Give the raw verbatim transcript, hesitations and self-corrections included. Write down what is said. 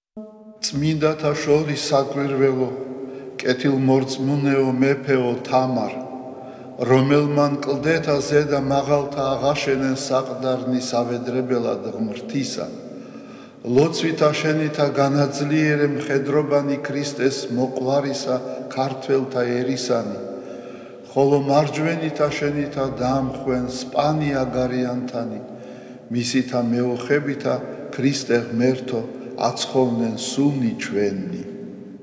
წმინდათა შორის საკვირველო, კეთილმორწმუნეო მეფეო თამარ, რომელმან კლდეთა ზედა მაღალთა აღაშენენ საყდარნი სავედრებელად ღმრთისა, ლოცვითა შენითა განაძლიერე მხედრობანი ქრისტეს მოყვარისა ქართველთა ერისანი, ხოლო მარჯვენითა შენითა დაამხვენ სპანია გარიანთანი, მისითა მეოხებითა ქრისტე ღმერთო აცხოვნენ სუნი ჩვენი.